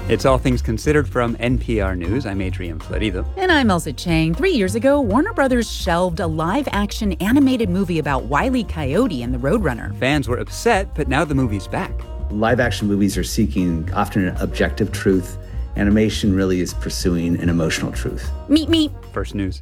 It's All Things Considered from NPR News. I'm Adrian Florido. And I'm Elsa Chang. 3 years ago, Warner Brothers shelved a live-action animated movie about Wile E. Coyote and the Roadrunner. Fans were upset, but now the movie's back. Live-action movies are seeking often an objective truth. Animation really is pursuing an emotional truth. Meet. First News.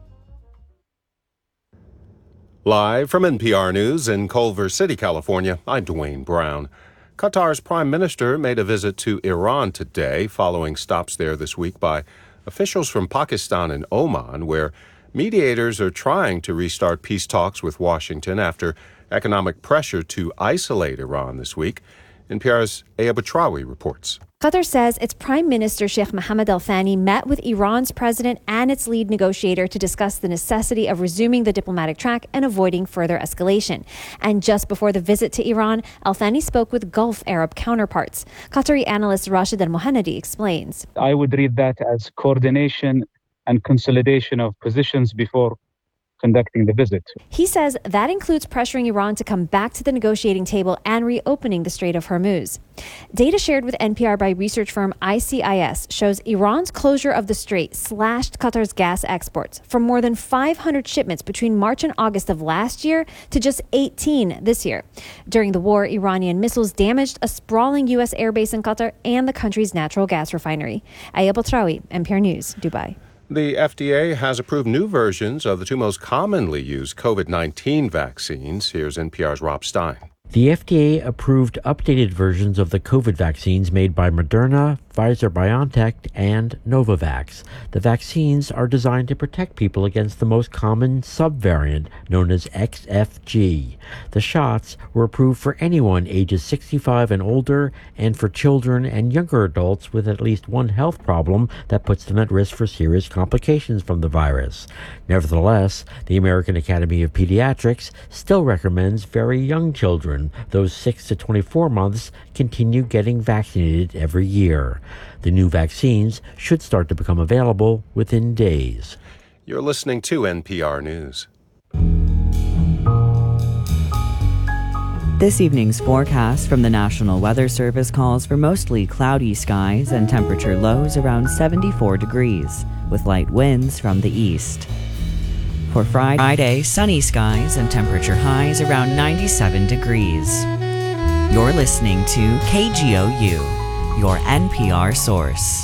Live from NPR News in Culver City, California, I'm Dwayne Brown. Qatar's prime minister made a visit to Iran today, following stops there this week by officials from Pakistan and Oman, where mediators are trying to restart peace talks with Washington after economic pressure to isolate Iran this week. NPR's Aya Batrawi reports. Qatar says its Prime Minister Sheikh Mohammed Al Thani met with Iran's president and its lead negotiator to discuss the necessity of resuming the diplomatic track and avoiding further escalation. And just before the visit to Iran, Al Thani spoke with Gulf Arab counterparts. Qatari analyst Rashid Al Mohannadi explains. I would read that as coordination and consolidation of positions before conducting the visit. He says that includes pressuring Iran to come back to the negotiating table and reopening the Strait of Hormuz. Data shared with NPR by research firm ICIS shows Iran's closure of the strait slashed Qatar's gas exports from more than 500 shipments between March and August of last year to just 18 this year. During the war, Iranian missiles damaged a sprawling U.S. airbase in Qatar and the country's natural gas refinery. Aya Batrawi, NPR News, Dubai. The FDA has approved new versions of the two most commonly used COVID-19 vaccines. Here's NPR's Rob Stein. The FDA approved updated versions of the COVID vaccines made by Moderna, Pfizer-BioNTech, and Novavax. The vaccines are designed to protect people against the most common subvariant, known as XFG. The shots were approved for anyone ages 65 and older, and for children and younger adults with at least one health problem that puts them at risk for serious complications from the virus. Nevertheless, the American Academy of Pediatrics still recommends very young children, those 6 to 24 months, continue getting vaccinated every year. The new vaccines should start to become available within days. You're listening to NPR News. This evening's forecast from the National Weather Service calls for mostly cloudy skies and temperature lows around 74 degrees, with light winds from the east. For Friday, sunny skies and temperature highs around 97 degrees. You're listening to KGOU, your NPR source.